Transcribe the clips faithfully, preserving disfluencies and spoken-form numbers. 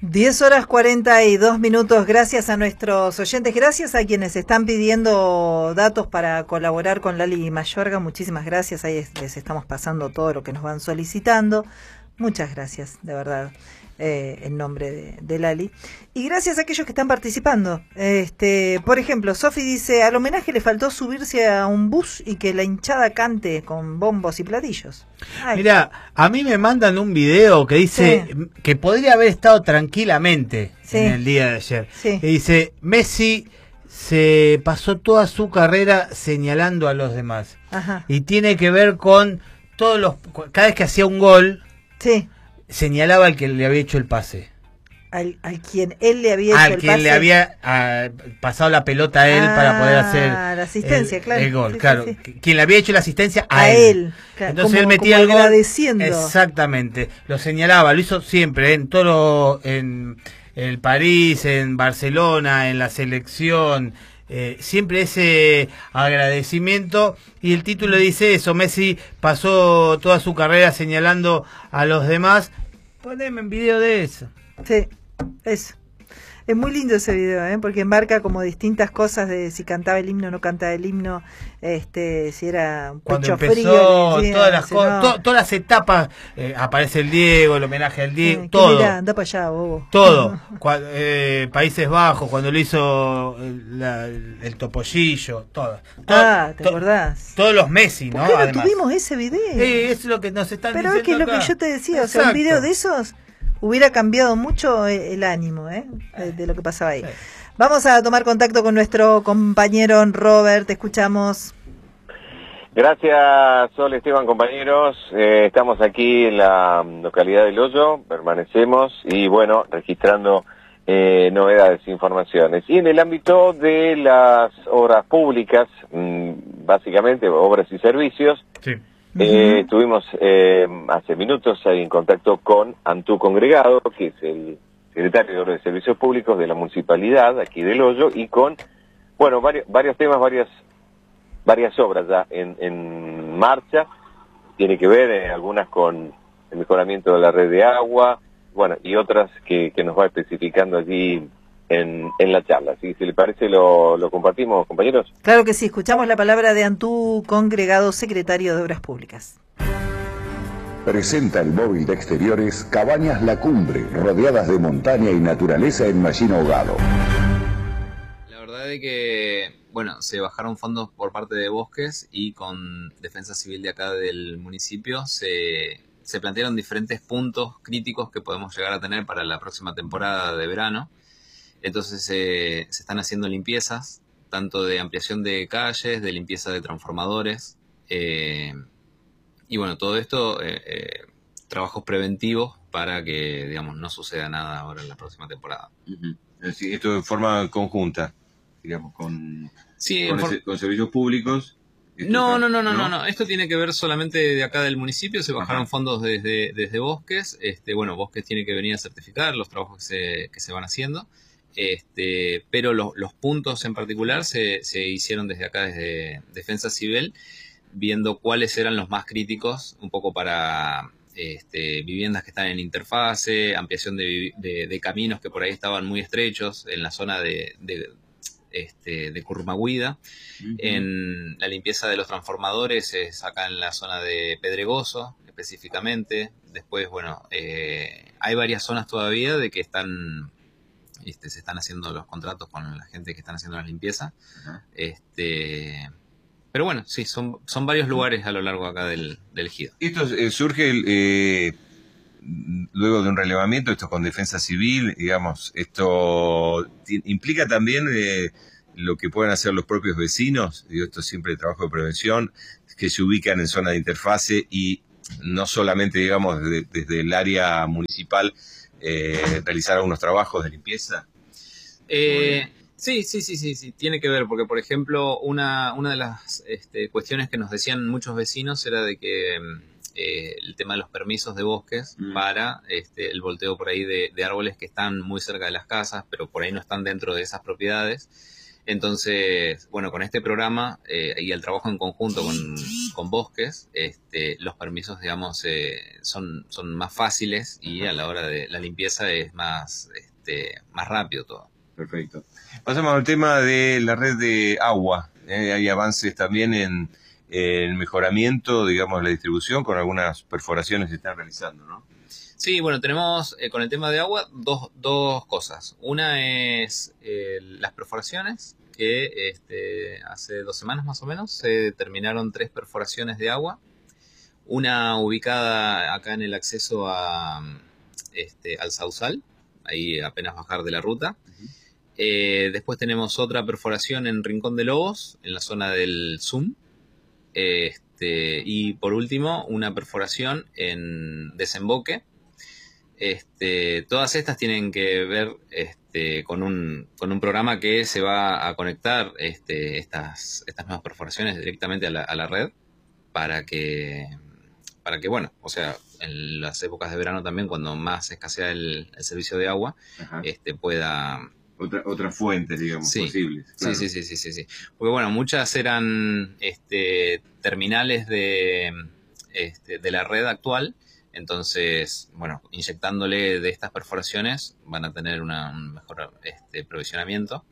diez horas cuarenta y dos minutos. Gracias a nuestros oyentes, gracias a quienes están pidiendo datos para colaborar con Lali Mayorga. Muchísimas gracias, ahí les estamos pasando todo lo que nos van solicitando. Muchas gracias, de verdad, eh, en nombre de, de Lali. Y gracias a aquellos que están participando. Este, por ejemplo, Sofi dice, al homenaje le faltó subirse a un bus y que la hinchada cante con bombos y platillos. Ay. Mira, a mí me mandan un video que dice sí. que podría haber estado tranquilamente sí. en el día de ayer. Sí. Que dice, Messi se pasó toda su carrera señalando a los demás. Ajá. Y tiene que ver con todos los... Cada vez que hacía un gol... Sí. señalaba al que le había hecho el pase. Al, al quien él le había hecho al el quien pase. le había a, pasado la pelota a él ah, para poder hacer la asistencia, el, claro. el gol. Sí, claro, sí, sí. Quien le había hecho la asistencia a, a él. él. Claro, Entonces como, él metía como el gol. Agradeciendo. Exactamente. Lo señalaba, lo hizo siempre, ¿eh? en todo, en el París, en Barcelona, en la selección. Eh, siempre ese agradecimiento, y el título dice eso: Messi pasó toda su carrera señalando a los demás. Poneme un video de eso. Sí, eso. Es muy lindo ese video, ¿eh? Porque embarca como distintas cosas de si cantaba el himno o no cantaba el himno, este, si era un Cuando pecho empezó, frío. Decía, todas las si cosas, no. to, todas las etapas, eh, aparece el Diego, el homenaje al Diego, Eh, todo. Mirá, anda para allá, bobo. Todo. Cua, eh, Países Bajos, cuando lo hizo el, la, el Topollillo, todo. todo Ah, ¿te to, acordás? Todos los Messi, ¿no? ¿Por qué no Además. tuvimos ese video? Eh, es lo que nos están Pero diciendo es que es lo acá. que yo te decía, Exacto. o sea, un video de esos hubiera cambiado mucho el ánimo, ¿eh? De, de lo que pasaba ahí. Vamos a tomar contacto con nuestro compañero Robert, te escuchamos. Gracias, Sol, Esteban, compañeros. Eh, estamos aquí en la localidad del Hoyo, permanecemos y, bueno, registrando eh, novedades, informaciones. Y en el ámbito de las obras públicas, mmm, básicamente obras y servicios, sí. Eh, Uh-huh. Estuvimos eh, hace minutos ahí en contacto con Antú Congregado, que es el secretario de Servicios Públicos de la Municipalidad, aquí del Hoyo, y con, bueno, varios, varios temas, varias varias obras ya en, en marcha. Tiene que ver eh, algunas con el mejoramiento de la red de agua, bueno, y otras que, que nos va especificando allí en, en la charla. Así que si le parece lo, lo compartimos, compañeros. Claro que sí, escuchamos la palabra de Antú Congregado, secretario de Obras Públicas. Presenta el móvil de exteriores Cabañas La Cumbre, rodeadas de montaña y naturaleza en Mallín Ahogado. La verdad es que, bueno, se bajaron fondos por parte de Bosques y con Defensa Civil de acá del municipio se, se plantearon diferentes puntos críticos que podemos llegar a tener para la próxima temporada de verano. Entonces eh, se están haciendo limpiezas, tanto de ampliación de calles, de limpieza de transformadores, eh, y bueno, todo esto, eh, eh, trabajos preventivos para que, digamos, no suceda nada ahora en la próxima temporada. Uh-huh. Es decir, esto de forma conjunta, digamos, con, sí, con, for... ese, con servicios públicos. No, no, no, no, no, no, esto tiene que ver solamente de acá del municipio, se bajaron Ajá. fondos desde, desde Bosques, este, bueno, Bosques tiene que venir a certificar los trabajos que se, que se van haciendo. Este, pero los, los puntos en particular se, se hicieron desde acá, desde Defensa Civil, viendo cuáles eran los más críticos, un poco para este, viviendas que están en interfase, ampliación de, de, de caminos que por ahí estaban muy estrechos en la zona de, de, este, de Curmahuida. Uh-huh. En la limpieza de los transformadores es acá en la zona de Pedregoso, específicamente. Después, bueno, eh, hay varias zonas todavía de que están... Este, se están haciendo los contratos con la gente que están haciendo la limpieza. Uh-huh. Este, pero bueno, sí, son, son varios lugares a lo largo acá del, del ejido. Esto eh, surge eh, luego de un relevamiento, esto con Defensa Civil, digamos, esto t- implica también eh, lo que pueden hacer los propios vecinos, digo, esto es siempre el trabajo de prevención, que se ubican en zona de interfase y no solamente, digamos, desde, desde el área municipal, Eh, realizar algunos trabajos de limpieza. Eh, sí, sí, sí, sí, sí, tiene que ver, porque por ejemplo, una, una de las este, cuestiones que nos decían muchos vecinos era de que eh, el tema de los permisos de Bosques mm. para este, el volteo por ahí de, de árboles que están muy cerca de las casas, pero por ahí no están dentro de esas propiedades. Entonces, bueno, con este programa eh, y el trabajo en conjunto con, con Bosques, este, los permisos, digamos, eh, son, son más fáciles y a la hora de la limpieza es más, este, más rápido todo. Perfecto. Pasamos al tema de la red de agua. Eh, hay avances también en el mejoramiento, digamos, la distribución, con algunas perforaciones que se están realizando, ¿no? Sí, bueno, tenemos eh, con el tema de agua dos, dos cosas. Una es eh, las perforaciones, que este, hace dos semanas más o menos se terminaron tres perforaciones de agua. Una ubicada acá en el acceso a, este, al Sausal, ahí apenas bajar de la ruta. Uh-huh. Eh, después tenemos otra perforación en Rincón de Lobos, en la zona del Zoom. Este, y por último, una perforación en Desemboque. Este, todas estas tienen que ver este, con, un, con un programa que se va a conectar este, estas, estas nuevas perforaciones directamente a la, a la red para que, para que, bueno, o sea, en las épocas de verano también, cuando más escasea el, el servicio de agua, este, pueda... Otra, otras fuentes, digamos, sí, posibles. Claro. Sí, sí, sí, sí, sí. Porque, bueno, muchas eran este, terminales de, este, de la red actual. Entonces, bueno, inyectándole de estas perforaciones van a tener una, un mejor este, provisionamiento.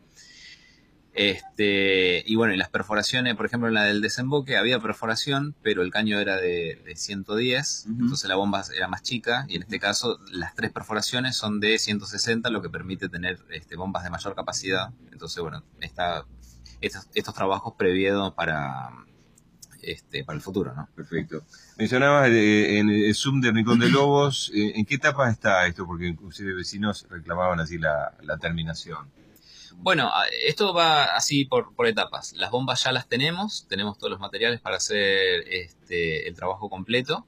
Este, y bueno, y las perforaciones, por ejemplo, en la del Desemboque había perforación, pero el caño era de, de ciento diez, uh-huh. Entonces la bomba era más chica, y en este caso las tres perforaciones son de ciento sesenta, lo que permite tener este, bombas de mayor capacidad. Entonces, bueno, está, estos, estos trabajos previeron para... Este, para el futuro, ¿no? Perfecto. Mencionabas eh, en el Zoom de Rincón de Lobos, eh, ¿en qué etapa está esto? Porque inclusive vecinos reclamaban así la, la terminación. Bueno, esto va así por, por etapas. Las bombas ya las tenemos, tenemos todos los materiales para hacer este, el trabajo completo.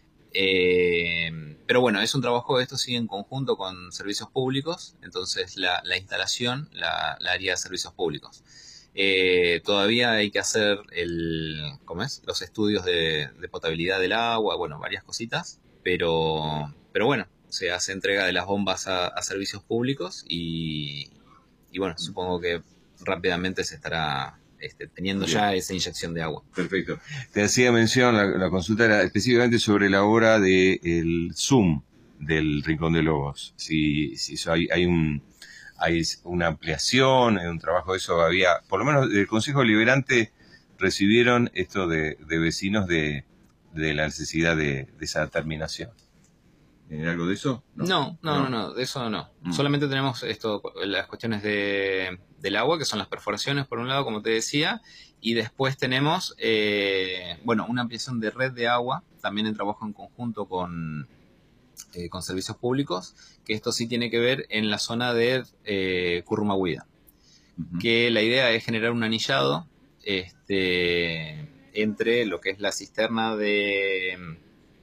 Eh, pero bueno, es un trabajo, esto sigue en conjunto con servicios públicos, entonces la, la instalación la, la haría servicios públicos. Eh, todavía hay que hacer el, ¿cómo es? Los estudios de, de potabilidad del agua, bueno, varias cositas, pero, pero bueno, se hace entrega de las bombas a, a servicios públicos y, y bueno, supongo que rápidamente se estará este, teniendo ya esa inyección de agua. Perfecto. Te hacía mención, la, la consulta era específicamente sobre la obra del Zoom del Rincón de Lobos. Si, si eso hay, hay un... hay una ampliación, hay un trabajo de eso, había, por lo menos del Consejo Deliberante recibieron esto de, de vecinos de, de la necesidad de, de esa terminación. ¿Hay algo de eso? No, no, no, no, no de eso no. Mm. Solamente tenemos esto, las cuestiones de, del agua, que son las perforaciones por un lado, como te decía, y después tenemos, eh, bueno, una ampliación de red de agua, también en trabajo en conjunto con... Eh, con servicios públicos, que esto sí tiene que ver en la zona de eh, Currumahuida, uh-huh. Que la idea es generar un anillado este, entre lo que es la cisterna de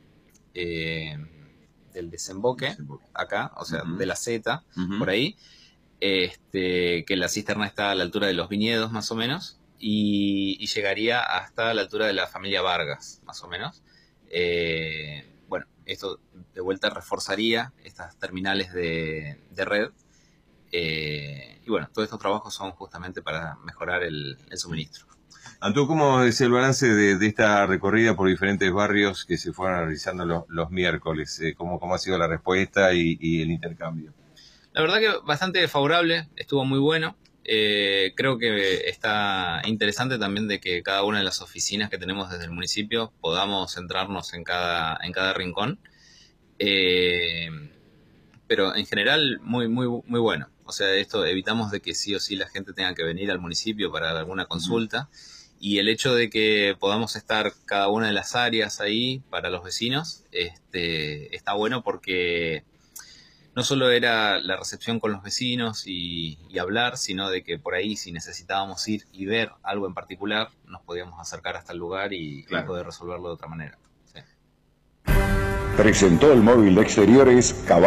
eh, del desemboque, desemboque, acá, o sea, uh-huh. de la Z, uh-huh. por ahí, este, que la cisterna está a la altura de los viñedos, más o menos, y, y llegaría hasta la altura de la familia Vargas, más o menos. Eh, bueno, esto de vuelta reforzaría estas terminales de, de red. Eh, y bueno, todos estos trabajos son justamente para mejorar el, el suministro. Antú, ¿cómo es el balance de, de esta recorrida por diferentes barrios que se fueron realizando los, los miércoles? Eh, ¿cómo, ¿Cómo ha sido la respuesta y, y el intercambio? La verdad que bastante favorable, estuvo muy bueno. Eh, creo que está interesante también de que cada una de las oficinas que tenemos desde el municipio podamos centrarnos en cada, en cada rincón. Eh, pero en general muy, muy, muy bueno. O sea, esto evitamos de que sí o sí la gente tenga que venir al municipio para alguna consulta. Y el hecho de que podamos estar cada una de las áreas ahí para los vecinos, este, está bueno porque no solo era la recepción con los vecinos y, y hablar, sino de que por ahí si necesitábamos ir y ver algo en particular, nos podíamos acercar hasta el lugar y, claro, y poder resolverlo de otra manera. Sí. Presentó el móvil de exteriores Caballo.